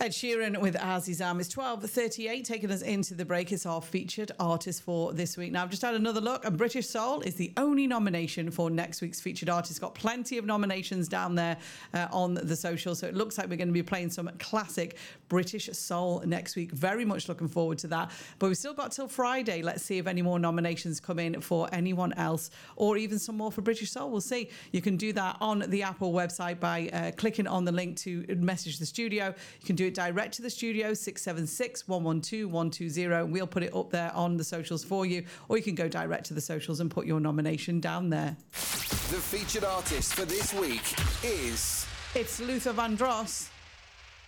Ed Sheeran with Azizam is 12:38, taking us into the break. It's our featured artist for this week. Now, I've just had another look, and British Soul is the only nomination for next week's featured artist. Got plenty of nominations down there on the social, so it looks like we're going to be playing some classic British Soul next week. Very much looking forward to that. But we've still got till Friday. Let's see if any more nominations come in for anyone else, or even some more for British Soul. We'll see. You can do that on the Apple website by clicking on the link to message the studio. You can do it direct to the studio, 676 112 120. We'll put it up there on the socials for you, or you can go direct to the socials and put your nomination down there. The featured artist for this week is... It's Luther Vandross.